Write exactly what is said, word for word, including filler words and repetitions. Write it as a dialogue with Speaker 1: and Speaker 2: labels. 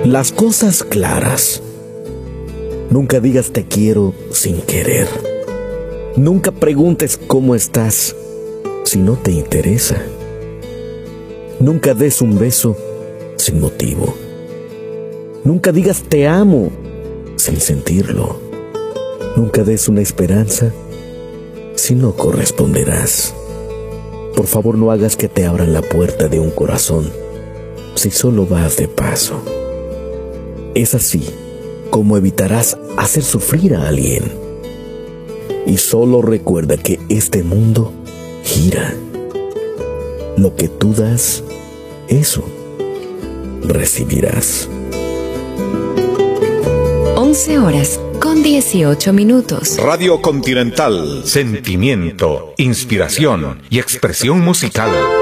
Speaker 1: las cosas claras. Nunca digas te quiero sin querer. Nunca preguntes cómo estás si no te interesa. Nunca des un beso sin motivo. Nunca digas te amo sin sentirlo. Nunca des una esperanza si no corresponderás. Por favor, no hagas que te abran la puerta de un corazón si solo vas de paso. Es así como evitarás hacer sufrir a alguien. Y solo recuerda que este mundo gira. Lo que tú das, eso recibirás.
Speaker 2: once horas con dieciocho minutos.
Speaker 3: Radio Continental. Sentimiento, inspiración y expresión musical.